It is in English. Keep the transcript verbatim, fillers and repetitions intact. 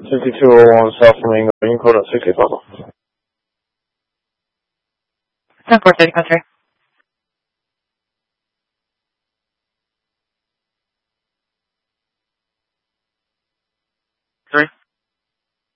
fifty-two oh one South Flamingo, you can code at six eight five. ten four thirty, country.